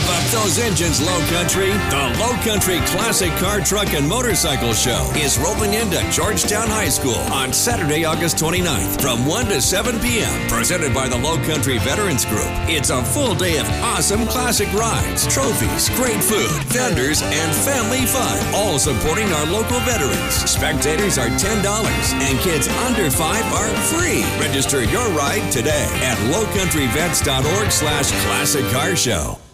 up those engines, Low Country. The Low Country Classic Car, Truck, and Motorcycle Show is rolling into Georgetown High School on Saturday, August 29th from 1 to 7 p.m. Presented by the Low Country Veterans Group. It's a full day of awesome classic rides, trophies, great food, vendors, and family fun. All supporting our local veterans. Spectators are $10 and kids under 5 are free. Register your ride today at lowcountryvets.org/classic car show.